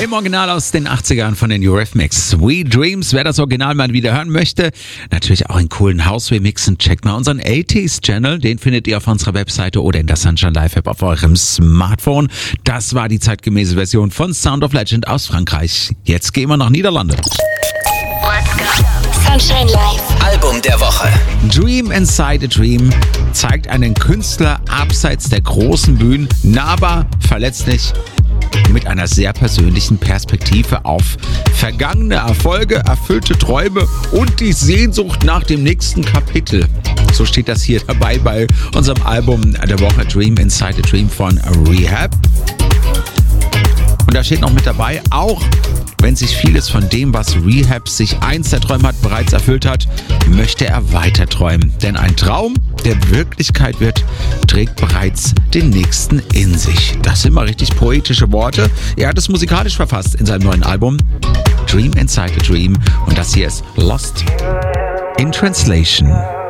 Im Original aus den 80ern von den Eurythmics. Sweet Dreams, wer das Original mal wieder hören möchte, natürlich auch in coolen House-Remixen, checkt mal unseren 80s-Channel, den findet ihr auf unserer Webseite oder in der Sunshine Live-App auf eurem Smartphone. Das war die zeitgemäße Version von Sound of Legend aus Frankreich. Jetzt gehen wir nach Niederlande. Let's go. Sunshine Live. Album der Woche. Dream Inside a Dream zeigt einen Künstler abseits der großen Bühnen, nahbar, verletzlich, mit einer sehr persönlichen Perspektive auf vergangene Erfolge, erfüllte Träume und die Sehnsucht nach dem nächsten Kapitel. So steht das hier dabei bei unserem Album der Woche Dream Inside a Dream von Rehab. Und da steht noch mit dabei, auch wenn sich vieles von dem, was Rehab sich einst erträumt hat, bereits erfüllt hat, möchte er weiter träumen. Denn ein Traum, der Wirklichkeit wird, trägt bereits den nächsten in sich. Das sind mal richtig poetische Worte. Er hat es musikalisch verfasst in seinem neuen Album Dream Inside a Dream. Und das hier ist Lost in Translation.